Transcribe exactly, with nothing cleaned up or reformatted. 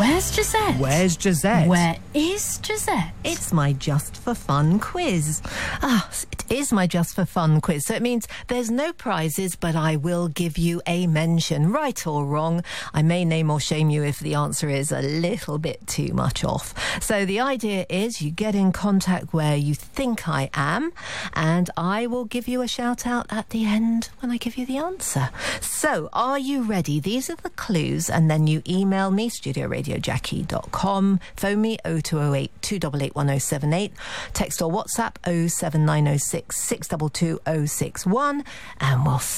Where's Gisette? Where's Gisette? Where is Gisette? It's my Just for Fun quiz. Ah, it is my Just for Fun quiz, so it means there's no prizes, but I will give you a mention, right or wrong. I may name or shame you if the answer is a little bit too much off. So the idea is you get in contact where you think I am, and I will give you a shout out at the end when I give you the answer. So are you ready? These are the clues, and then you email me, studio radio jackie dot com, phone me oh two oh eight, two eight eight, one oh seven eight, text or WhatsApp oh seven nine oh six, six two two oh six one, and we'll